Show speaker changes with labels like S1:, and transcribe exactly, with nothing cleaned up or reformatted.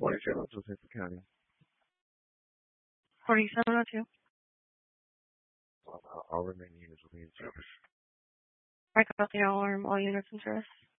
S1: forty-seven oh two, Central County.
S2: forty-seven oh two.
S1: I'll, I'll remain units will be in service.
S2: I got the alarm. All units in service.